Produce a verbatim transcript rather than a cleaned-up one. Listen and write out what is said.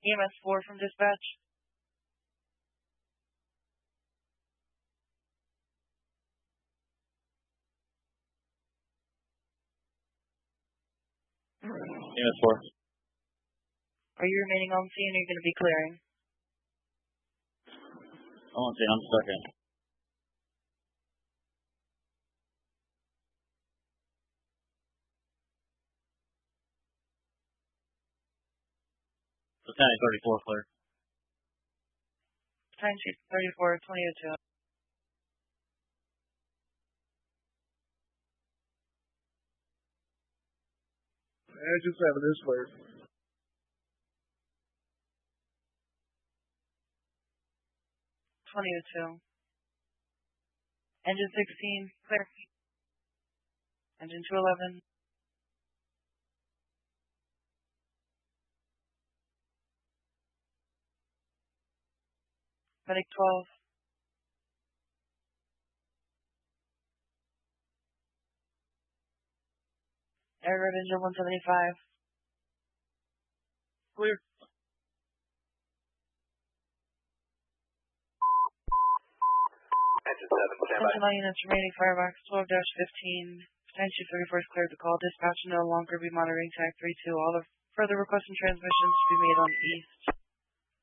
E M S four from dispatch. E M S four. Are you remaining on scene or are you going to be clearing? I'm on scene, I'm stuck in. So ten thirty-four clear. Time sheet thirty-four twenty oh two. Engine seven is clear. twenty oh two. Engine sixteen, clear. Engine two eleven. Medic twelve. Air Guard engine one seventy-five. Clear. Engine seven, stand by. Attention all units remaining firebox twelve fifteen. Potentially thirty-four is cleared to call. Dispatch no longer be monitoring tag three two. All the further requests and transmissions to be made on east.